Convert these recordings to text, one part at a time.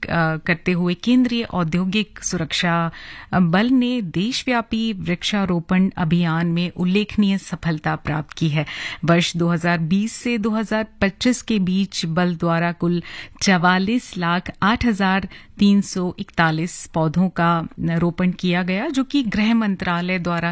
करते हुए केंद्रीय औद्योगिक सुरक्षा बल ने देशव्यापी वृक्षारोपण अभियान में उल्लेखनीय सफलता प्राप्त की है। वर्ष 2020 से 2025 के बीच बल द्वारा कुल 44,08,341 पौधों का रोपण किया गया, जो कि गृह मंत्रालय द्वारा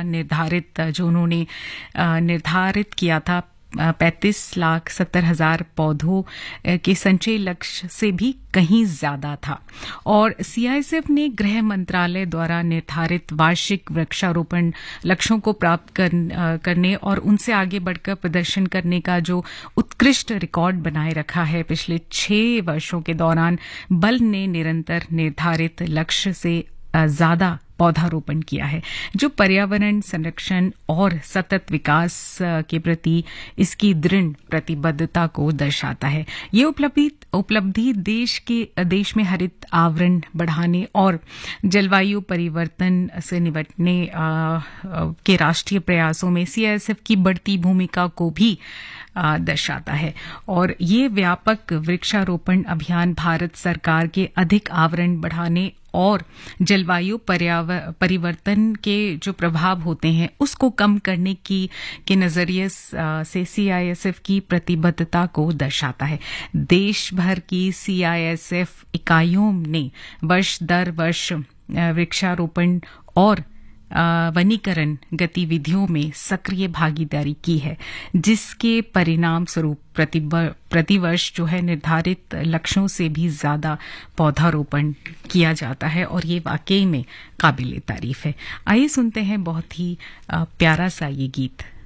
निर्धारित किया था 35,70,000 पौधों के संचयी लक्ष्य से भी कहीं ज्यादा था। और सीआईएसएफ ने गृह मंत्रालय द्वारा निर्धारित वार्षिक वृक्षारोपण लक्ष्यों को प्राप्त करने और उनसे आगे बढ़कर प्रदर्शन करने का जो उत्कृष्ट रिकॉर्ड बनाए रखा है। पिछले 6 वर्षों के दौरान बल ने निरंतर निर्धारित लक्ष्य से ज्यादा पौधारोपण किया है, जो पर्यावरण संरक्षण और सतत विकास के प्रति इसकी दृढ़ प्रतिबद्धता को दर्शाता है। ये उपलब्धि देश में हरित आवरण बढ़ाने और जलवायु परिवर्तन से निपटने के राष्ट्रीय प्रयासों में सीआईएसएफ की बढ़ती भूमिका को भी दर्शाता है। और ये व्यापक वृक्षारोपण अभियान भारत सरकार के अधिक आवरण बढ़ाने और जलवायु परिवर्तन के जो प्रभाव होते हैं उसको कम करने के नजरिए से सीआईएसएफ की प्रतिबद्धता को दर्शाता है। देश भर की सीआईएसएफ इकाइयों ने वर्ष दर वर्ष वृक्षारोपण और वनीकरण गतिविधियों में सक्रिय भागीदारी की है, जिसके परिणाम स्वरूप प्रतिवर्ष जो है निर्धारित लक्ष्यों से भी ज्यादा पौधारोपण किया जाता है और ये वाकई में काबिले तारीफ है। आइए सुनते हैं बहुत ही प्यारा सा ये गीत।